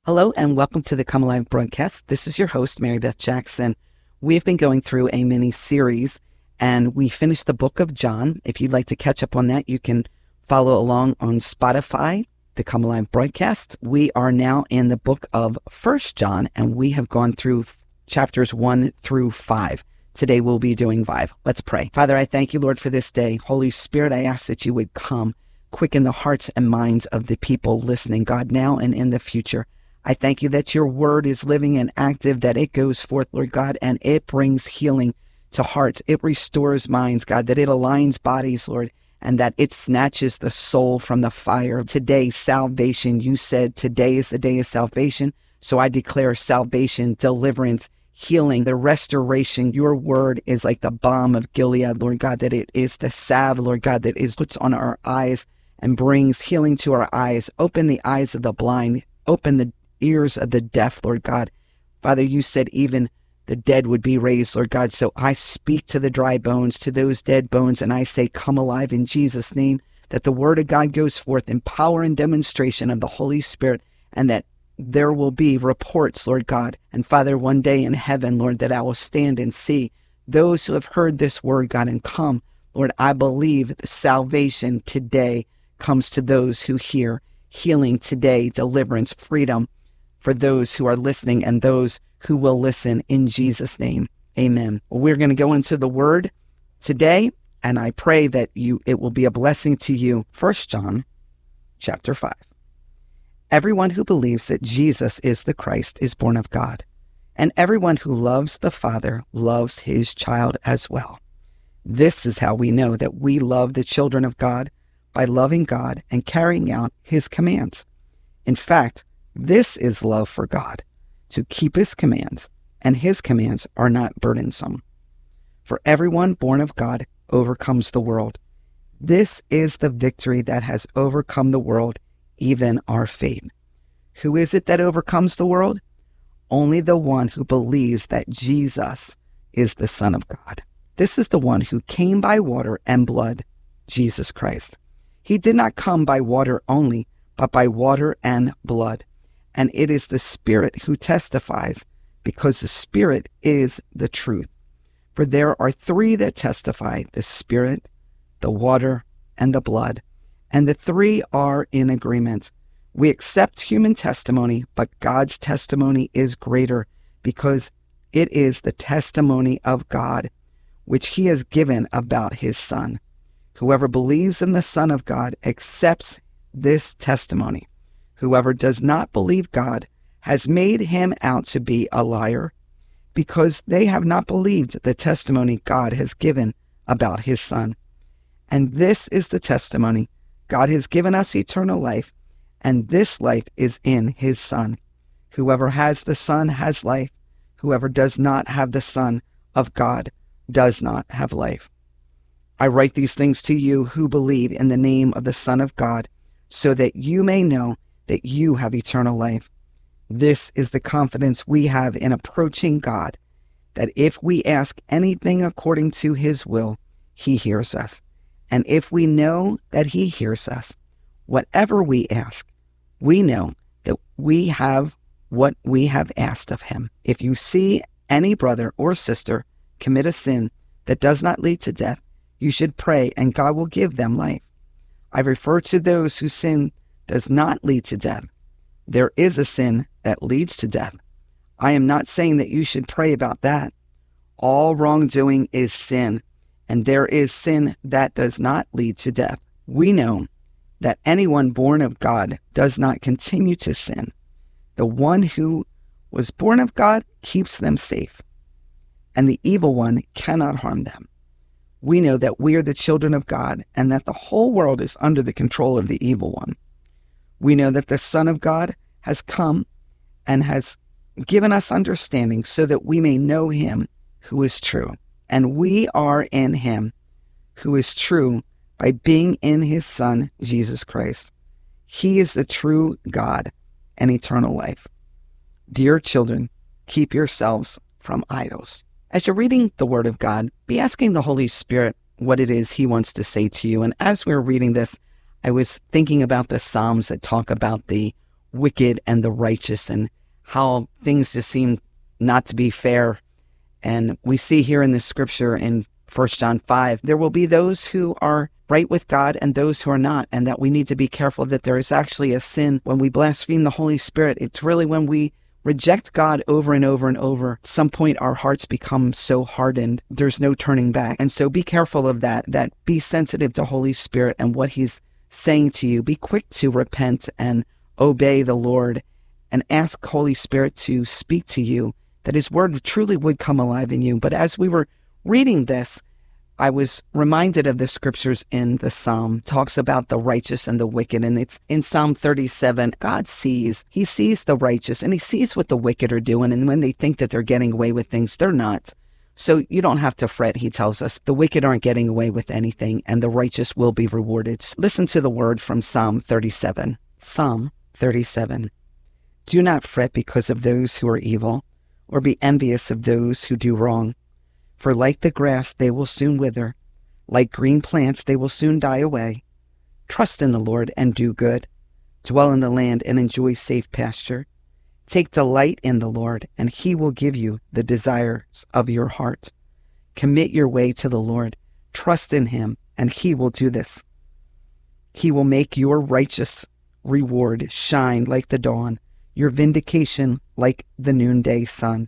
Hello and welcome to the Come Alive broadcast. This is your host, Mary Beth Jackson. We've been going through a mini series and we finished the book of John. If you'd like to catch up on that, you can follow along on Spotify, the Come Alive broadcast. We are now in the book of 1 John and we have gone through chapters 1 through 5. Today we'll be doing 5. Let's pray. Father, I thank you, Lord, for this day. Holy Spirit, I ask that you would come, quicken the hearts and minds of the people listening, God, now and in the future. I thank you that your word is living and active, that it goes forth, Lord God, and it brings healing to hearts. It restores minds, God, that it aligns bodies, Lord, and that it snatches the soul from the fire. Today, salvation, you said today is the day of salvation. So I declare salvation, deliverance, healing, the restoration. Your word is like the balm of Gilead, Lord God, that it is the salve, Lord God, that is puts on our eyes and brings healing to our eyes. Open the eyes of the blind, open the ears of the deaf, Lord God. Father, you said even the dead would be raised, Lord God. So I speak to the dry bones, to those dead bones, and I say, come alive in Jesus' name, that the word of God goes forth in power and demonstration of the Holy Spirit, and that there will be reports, Lord God. And Father, one day in heaven, Lord, that I will stand and see those who have heard this word, God, and come. Lord, I believe the salvation today comes to those who hear, healing today, deliverance, freedom, for those who are listening and those who will listen in Jesus' name. Amen. Well, we're going to go into the word today, and I pray that it will be a blessing to you. 1 John chapter 5. Everyone who believes that Jesus is the Christ is born of God, and everyone who loves the Father loves his child as well. This is how we know that we love the children of God, by loving God and carrying out his commands. In fact, this is love for God, to keep his commands, and his commands are not burdensome. For everyone born of God overcomes the world. This is the victory that has overcome the world, even our faith. Who is it that overcomes the world? Only the one who believes that Jesus is the Son of God. This is the one who came by water and blood, Jesus Christ. He did not come by water only, but by water and blood. And it is the Spirit who testifies, because the Spirit is the truth. For there are 3 that testify, the Spirit, the water, and the blood. And the 3 are in agreement. We accept human testimony, but God's testimony is greater, because it is the testimony of God, which he has given about his Son. Whoever believes in the Son of God accepts this testimony. Whoever does not believe God has made him out to be a liar, because they have not believed the testimony God has given about his Son. And this is the testimony: God has given us eternal life, and this life is in his Son. Whoever has the Son has life. Whoever does not have the Son of God does not have life. I write these things to you who believe in the name of the Son of God, so that you may know that you have eternal life. This is the confidence we have in approaching God, that if we ask anything according to his will, he hears us. And if we know that he hears us, whatever we ask, we know that we have what we have asked of him. If you see any brother or sister commit a sin that does not lead to death, you should pray and God will give them life. I refer to those whose sin does not lead to death. There is a sin that leads to death. I am not saying that you should pray about that. All wrongdoing is sin, and there is sin that does not lead to death. We know that anyone born of God does not continue to sin. The one who was born of God keeps them safe, and the evil one cannot harm them. We know that we are the children of God, and that the whole world is under the control of the evil one. We know that the Son of God has come and has given us understanding so that we may know him who is true. And we are in him who is true by being in his Son, Jesus Christ. He is the true God and eternal life. Dear children, keep yourselves from idols. As you're reading the Word of God, be asking the Holy Spirit what it is he wants to say to you. And as we're reading this, I was thinking about the Psalms that talk about the wicked and the righteous and how things just seem not to be fair. And we see here in the scripture in 1 John 5, there will be those who are right with God and those who are not, and that we need to be careful that there is actually a sin when we blaspheme the Holy Spirit. It's really when we reject God over and over and over. At some point, our hearts become so hardened, there's no turning back. And so be careful of that be sensitive to Holy Spirit and what He's saying to you. Be quick to repent and obey the Lord and ask Holy Spirit to speak to you, that His word truly would come alive in you. But as we were reading this, I was reminded of the scriptures in the Psalm. Talks about the righteous and the wicked. And it's in Psalm 37. God sees. He sees the righteous and He sees what the wicked are doing. And when they think that they're getting away with things, they're not. So you don't have to fret, He tells us. The wicked aren't getting away with anything, and the righteous will be rewarded. Listen to the word from Psalm 37. Psalm 37. Do not fret because of those who are evil, or be envious of those who do wrong. For like the grass, they will soon wither. Like green plants, they will soon die away. Trust in the Lord and do good. Dwell in the land and enjoy safe pasture. Take delight in the Lord, and He will give you the desires of your heart. Commit your way to the Lord. Trust in Him, and He will do this. He will make your righteous reward shine like the dawn, your vindication like the noonday sun.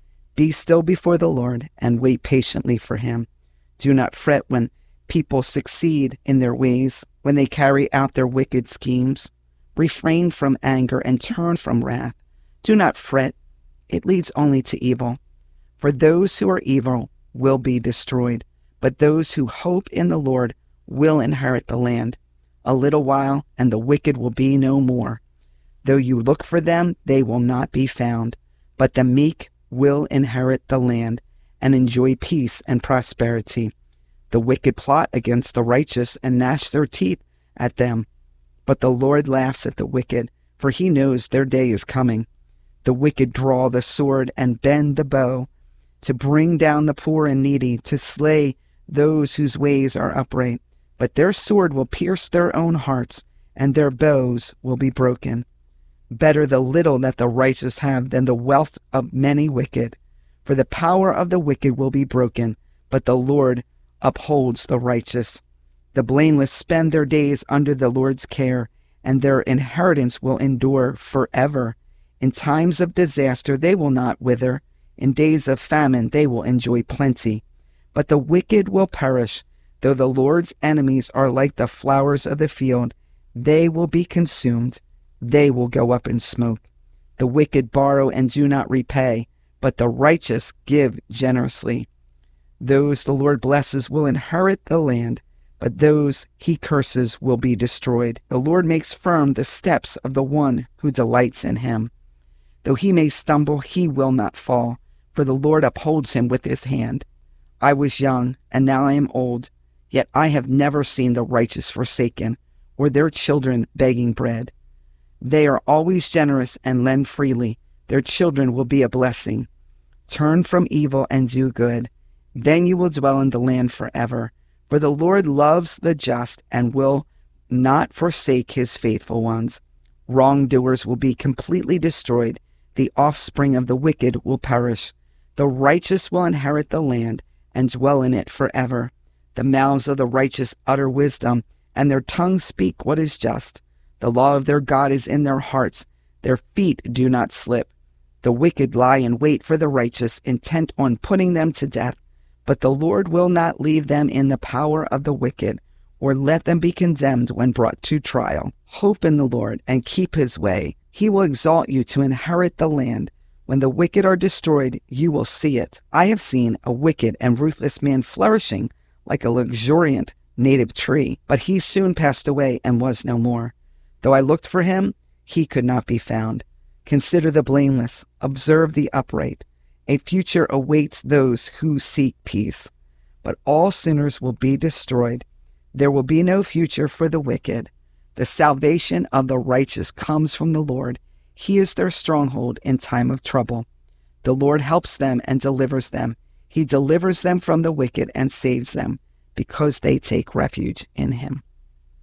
Be still before the Lord and wait patiently for Him. Do not fret when people succeed in their ways, when they carry out their wicked schemes. Refrain from anger and turn from wrath. Do not fret. It leads only to evil. For those who are evil will be destroyed, but those who hope in the Lord will inherit the land. A little while, and the wicked will be no more. Though you look for them, they will not be found, but the meek will inherit the land and enjoy peace and prosperity. The wicked plot against the righteous and gnash their teeth at them. But the Lord laughs at the wicked, for He knows their day is coming. The wicked draw the sword and bend the bow, to bring down the poor and needy, to slay those whose ways are upright. But their sword will pierce their own hearts, and their bows will be broken. Better the little that the righteous have than the wealth of many wicked. For the power of the wicked will be broken, but the Lord upholds the righteous. The blameless spend their days under the Lord's care, and their inheritance will endure forever. In times of disaster they will not wither. In days of famine they will enjoy plenty. But the wicked will perish. Though the Lord's enemies are like the flowers of the field, they will be consumed. They will go up in smoke. The wicked borrow and do not repay, but the righteous give generously. Those the Lord blesses will inherit the land, but those He curses will be destroyed. The Lord makes firm the steps of the one who delights in Him. Though he may stumble, he will not fall, for the Lord upholds him with His hand. I was young, and now I am old, yet I have never seen the righteous forsaken, or their children begging bread. They are always generous and lend freely. Their children will be a blessing. Turn from evil and do good. Then you will dwell in the land forever. For the Lord loves the just and will not forsake His faithful ones. Wrongdoers will be completely destroyed. The offspring of the wicked will perish. The righteous will inherit the land and dwell in it forever. The mouths of the righteous utter wisdom, and their tongues speak what is just. The law of their God is in their hearts. Their feet do not slip. The wicked lie in wait for the righteous, intent on putting them to death. But the Lord will not leave them in the power of the wicked, or let them be condemned when brought to trial. Hope in the Lord and keep His way. He will exalt you to inherit the land. When the wicked are destroyed, you will see it. I have seen a wicked and ruthless man flourishing like a luxuriant native tree, but he soon passed away and was no more. Though I looked for him, he could not be found. Consider the blameless, observe the upright. A future awaits those who seek peace, but all sinners will be destroyed. There will be no future for the wicked. The salvation of the righteous comes from the Lord. He is their stronghold in time of trouble. The Lord helps them and delivers them. He delivers them from the wicked and saves them, because they take refuge in Him.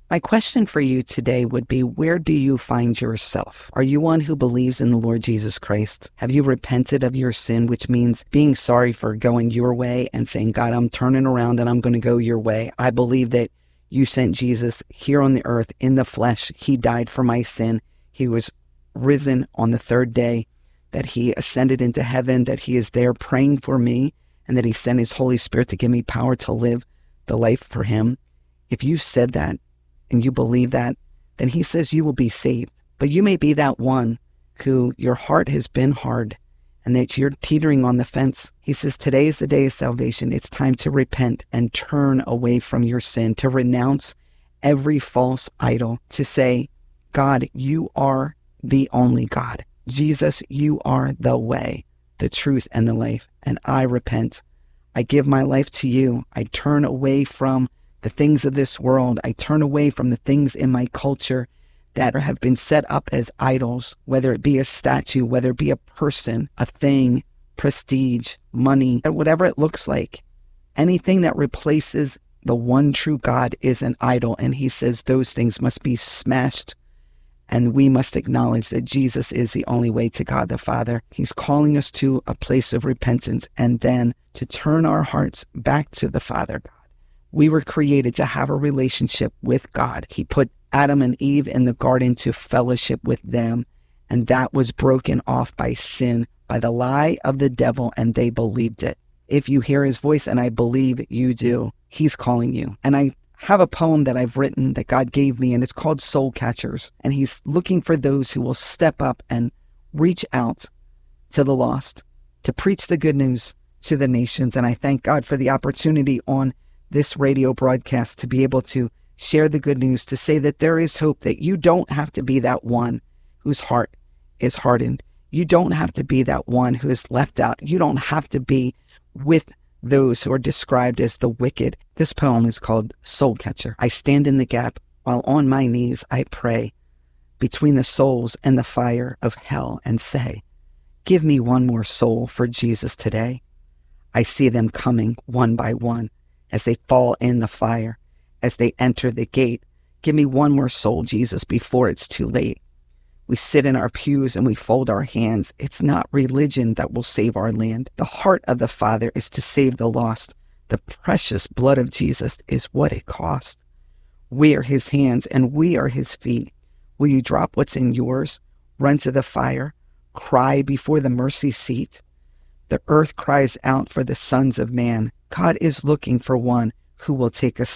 My question for you today would be, where do you find yourself? Are you one who believes in the Lord Jesus Christ? Have you repented of your sin, which means being sorry for going your way and saying, God, I'm turning around and I'm going to go your way. I believe that you sent Jesus here on the earth in the flesh. He died for my sin. He was risen on the third day, that he ascended into heaven, that he is there praying for me, and that he sent his Holy Spirit to give me power to live the life for him. If you said that, and you believe that, then he says you will be saved. But you may be that one who your heart has been hard and that you're teetering on the fence. He says today is the day of salvation. It's time to repent and turn away from your sin, to renounce every false idol, to say, God, you are the only God. Jesus, you are the way, the truth, and the life. And I repent. I give my life to you. I turn away from the things of this world. I turn away from the things in my culture that have been set up as idols, whether it be a statue, whether it be a person, a thing, prestige, money, whatever it looks like. Anything that replaces the one true God is an idol. And he says those things must be smashed. And we must acknowledge that Jesus is the only way to God the Father. He's calling us to a place of repentance and then to turn our hearts back to the Father God. We were created to have a relationship with God. He put Adam and Eve in the garden to fellowship with them, and that was broken off by sin, by the lie of the devil, and they believed it. If you hear his voice, and I believe you do, he's calling you. And I have a poem that I've written that God gave me, and it's called Soul Catchers. And he's looking for those who will step up and reach out to the lost, to preach the good news to the nations. And I thank God for the opportunity on this radio broadcast to be able to share the good news, to say that there is hope, that you don't have to be that one whose heart is hardened. You don't have to be that one who is left out. You don't have to be with those who are described as the wicked. This poem is called Soul Catcher. I stand in the gap while on my knees I pray between the souls and the fire of hell and say, give me one more soul for Jesus today. I see them coming one by one as they fall in the fire, as they enter the gate. Give me one more soul, Jesus, before it's too late. We sit in our pews and we fold our hands. It's not religion that will save our land. The heart of the Father is to save the lost. The precious blood of Jesus is what it cost. We are his hands and we are his feet. Will you drop what's in yours? Run to the fire? Cry before the mercy seat? The earth cries out for the sons of man. God is looking for one who will take a